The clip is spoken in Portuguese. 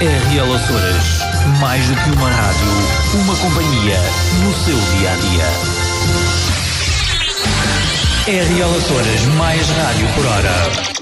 RL Açores, mais do que uma rádio, uma companhia no seu dia-a-dia. RL Açores, mais rádio por hora.